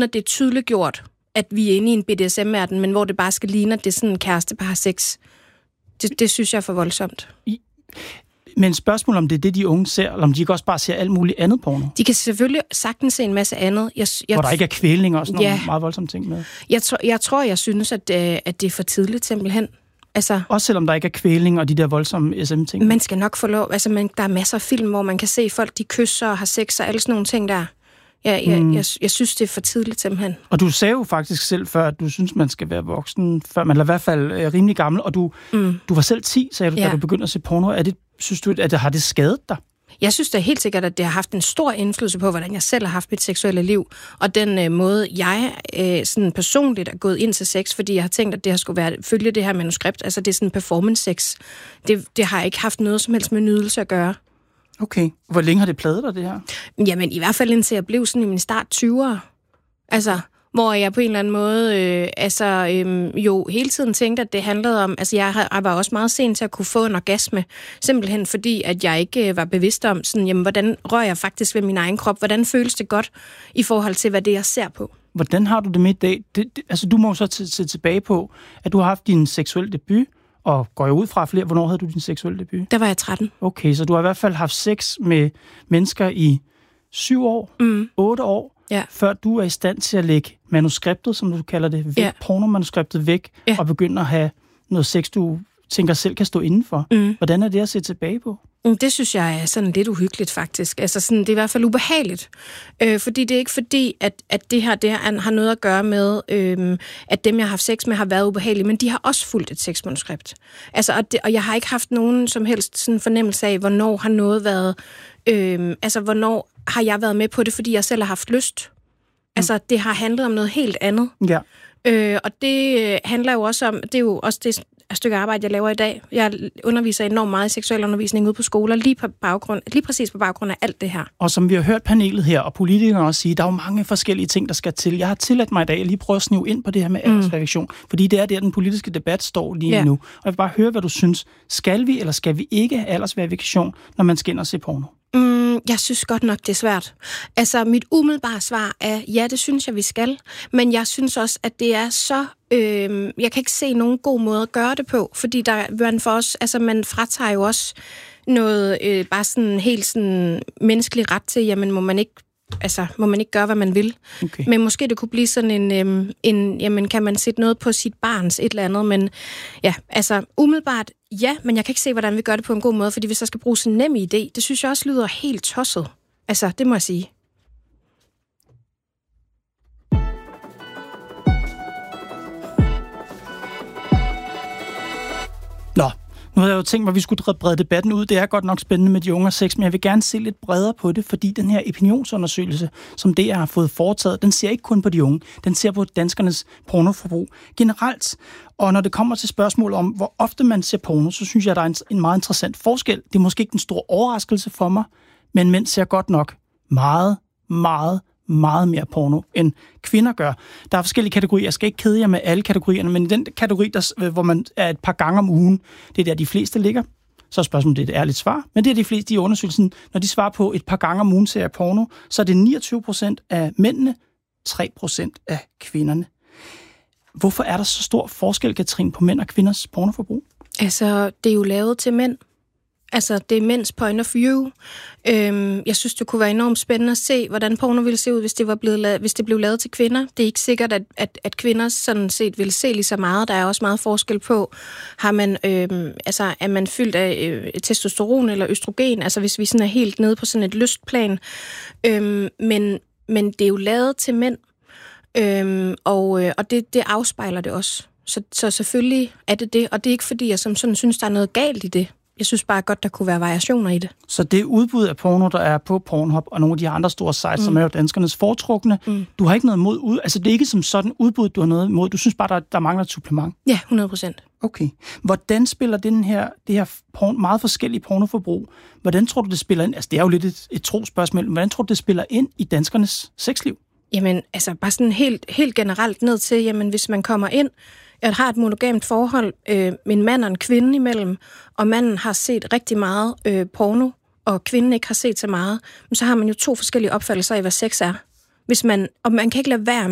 uden at det er tydeligt gjort, at vi er inde i en BDSM-verden, men hvor det bare skal ligne, at det er sådan en kæreste, der har sex. Det synes jeg er for voldsomt. Men spørgsmål om det er det, de unge ser, eller om de ikke også bare ser alt muligt andet porno? De kan selvfølgelig sagtens se en masse andet. Hvor der ikke er kvælning og sådan nogle meget voldsomme ting med? Jeg synes, at det er for tidligt simpelthen. Altså, også selvom der ikke er kvælning og de der voldsomme SM-ting? Man skal nok få lov. Altså, der er masser af film, hvor man kan se folk, de kysser og har sex og alle sådan nogle ting der. Jeg synes, det er for tidligt simpelthen. Og du sagde jo faktisk selv før, at du synes, man skal være voksen, før man er i hvert fald rimelig gammel, og du var selv 10, sagde du, da du begyndte at se porno. Synes du, at har det skadet dig? Jeg synes da helt sikkert, at det har haft en stor indflydelse på, hvordan jeg selv har haft mit seksuelle liv, og den måde, jeg sådan personligt er gået ind til sex, fordi jeg har tænkt, at det har skulle følge det her manuskript. Altså, det er sådan performance-sex. Det har ikke haft noget som helst med nydelse at gøre. Okay. Hvor længe har det plaget dig, det her? Jamen, i hvert fald indtil jeg blev sådan i min start 20'ere. Altså, hvor jeg på en eller anden måde jo hele tiden tænkte, at det handlede om... Altså, jeg var også meget sent til at kunne få en orgasme, simpelthen fordi, at jeg ikke var bevidst om, sådan, jamen, hvordan rører jeg faktisk ved min egen krop? Hvordan føles det godt i forhold til, hvad det jeg ser på? Hvordan har du det med i dag? Altså, du må jo så se tilbage på, at du har haft din seksuelle debut, og går jeg ud fra flere, hvornår havde du din seksuelle debut? Der var jeg 13. Okay, så du har i hvert fald haft sex med mennesker i 7 år, 8 år, før du er i stand til at lægge manuskriptet, som du kalder det, væk, pornomanuskriptet væk, og begynde at have noget sex, du tænker selv kan stå indenfor. Hvordan er det at se tilbage på? Det synes jeg er sådan lidt uhyggeligt, faktisk. Altså sådan, det er i hvert fald ubehageligt. Fordi det er ikke fordi, at det her har noget at gøre med, at dem, jeg har haft sex med, har været ubehagelige, men de har også fulgt et sexmanuskript. Altså, og jeg har ikke haft nogen som helst sådan fornemmelse af, hvornår har noget været... hvornår har jeg været med på det, fordi jeg selv har haft lyst. Altså, det har handlet om noget helt andet. Ja. Og det handler jo også om... Det er jo også det stykke arbejde, jeg laver i dag. Jeg underviser enormt meget i seksuel undervisning ude på skoler, lige præcis på baggrund af alt det her. Og som vi har hørt panelet her, og politikere også sige, der er jo mange forskellige ting, der skal til. Jeg har tilladt mig i dag at lige prøve at snive ind på det her med aldersreaktion, fordi det er der, den politiske debat står lige nu. Og jeg vil bare høre, hvad du synes. Skal vi, eller skal vi ikke have aldersverifikation, når man skal ind og se porno? Jeg synes godt nok, det er svært. Altså, mit umiddelbare svar er, ja, det synes jeg, vi skal. Men jeg synes også, at det er så... jeg kan ikke se nogen god måde at gøre det på, fordi man fratager jo også noget bare sådan helt sådan menneskelig ret til, jamen må man ikke gøre, hvad man vil. Okay. Men måske det kunne blive sådan jamen kan man sætte noget på sit barns et eller andet, men ja, altså umiddelbart, ja, men jeg kan ikke se, hvordan vi gør det på en god måde, fordi hvis jeg skal bruge sådan en nem idé, det synes jeg også lyder helt tosset. Altså, det må jeg sige. Nå, nu havde jeg jo tænkt mig, at vi skulle brede debatten ud. Det er godt nok spændende med de unge og sex, men jeg vil gerne se lidt bredere på det, fordi den her opinionsundersøgelse, som det jeg har fået foretaget, den ser ikke kun på de unge. Den ser på danskernes pornoforbrug generelt. Og når det kommer til spørgsmål om, hvor ofte man ser porno, så synes jeg, at der er en meget interessant forskel. Det er måske ikke den store overraskelse for mig, men mænd ser godt nok meget mere porno, end kvinder gør. Der er forskellige kategorier. Jeg skal ikke kede jer med alle kategorierne, men i den kategori, hvor man er et par gange om ugen, det er der, de fleste ligger. Så er spørgsmålet, det er et ærligt svar. Men det er de fleste i undersøgelsen, når de svarer på et par gange om ugen ser porno, så er det 29% af mændene, 3% af kvinderne. Hvorfor er der så stor forskel, Katrine, på mænd og kvinders pornoforbrug? Altså, det er jo lavet til mænd. Altså, det er mænds point of view. Jeg synes, det kunne være enormt spændende at se, hvordan porno ville se ud, hvis det blev lavet til kvinder. Det er ikke sikkert, at kvinder sådan set vil se lige så meget. Der er også meget forskel på, har man, er man fyldt af testosteron eller østrogen, altså hvis vi sådan er helt nede på sådan et lystplan. Men det er jo lavet til mænd, og det afspejler det også. Så selvfølgelig er det, og det er ikke fordi, jeg som sådan synes, der er noget galt i det. Jeg synes bare godt, der kunne være variationer i det. Så det udbud af porno, der er på Pornhub og nogle af de andre store sites, som er jo danskernes foretrukne, du har ikke noget mod altså det er ikke som sådan udbud, du har noget mod. Du synes bare, der mangler et supplement? Ja, 100%. Okay. Hvordan spiller det her meget forskellige pornoforbrug, hvordan tror du, det spiller ind? Altså det er jo lidt et trospørgsmål, men hvordan tror du, det spiller ind i danskernes sexliv? Jamen, altså bare sådan helt generelt ned til, jamen hvis man kommer ind, at har et monogamt forhold med en mand og en kvinde imellem, og manden har set rigtig meget porno, og kvinden ikke har set så meget, så har man jo 2 forskellige opfattelser af, hvad sex er. Og man kan ikke lade være